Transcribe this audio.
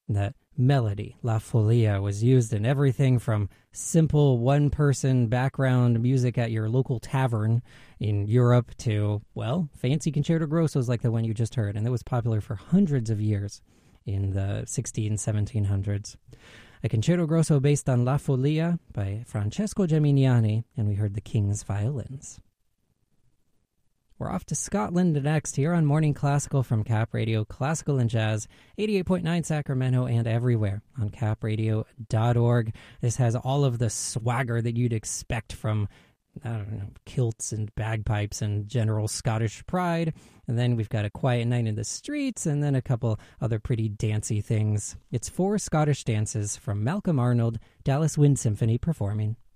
That melody, La Folia, was used in everything from simple one-person background music at your local tavern in Europe to, well, fancy concerto grossos like the one you just heard, and it was popular for hundreds of years in the 1700s. A concerto grosso based on La Folia by Francesco Geminiani, and we heard the King's Violins. We're off to Scotland next here on Morning Classical from Cap Radio, Classical and Jazz, 88.9 Sacramento and everywhere on capradio.org. This has all of the swagger that you'd expect from, I don't know, kilts and bagpipes and general Scottish pride. And then we've got A Quiet Night in the Streets and then a couple other pretty dancey things. It's 4 Scottish dances from Malcolm Arnold, Dallas Wind Symphony performing.